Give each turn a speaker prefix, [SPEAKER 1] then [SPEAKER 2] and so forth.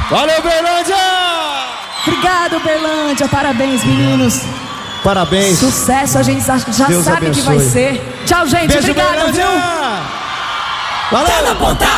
[SPEAKER 1] Valeu, Berlândia!
[SPEAKER 2] Obrigado, Berlândia. Parabéns, meninos.
[SPEAKER 1] Parabéns.
[SPEAKER 2] Sucesso, a gente já
[SPEAKER 1] Deus
[SPEAKER 2] sabe
[SPEAKER 1] abençoe.
[SPEAKER 2] que vai ser. Tchau, gente.
[SPEAKER 1] Beijo,
[SPEAKER 2] Obrigada,
[SPEAKER 1] Berlândia!
[SPEAKER 2] viu?
[SPEAKER 1] Valeu!